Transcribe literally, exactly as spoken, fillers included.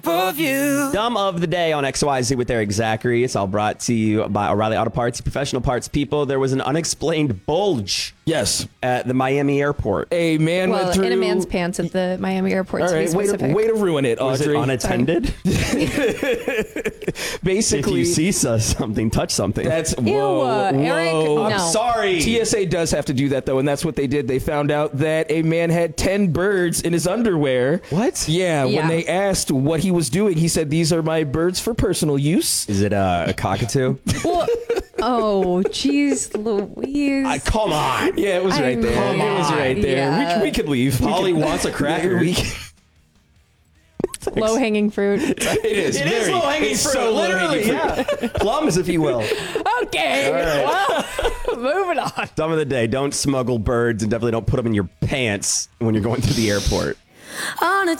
of you. Dumb of the day on X Y Z with Eric Zachary. It's all brought to you by O'Reilly Auto Parts, professional parts people. There was an unexplained bulge. Yes. At the Miami airport. A man well, went through... in a man's pants at the Miami airport, all to right, be way specific. to, way to ruin it, Audrey. Was it unattended? Basically... If you see something, touch something. That's... Ew, Whoa, uh, Eric, whoa. no. I'm sorry. T S A does have to do that, though, and that's what they did. They found out that a man had ten birds in his underwear. What? Yeah, Yeah. when they asked what he was doing, he said, these are my birds for personal use. Is it uh, a cockatoo? Well, oh, jeez, Louise. I, come on. Yeah, it was I right there. mean, It was right there. yeah. We, we could leave. Polly we could, wants a cracker. We, Low hanging fruit. it is. It very, is low-hanging it's fruit. So Literally, low-hanging fruit. yeah. Plums, if you will. Okay. Well, moving on. Dumb of the day. Don't smuggle birds and definitely don't put them in your pants when you're going through the airport. On a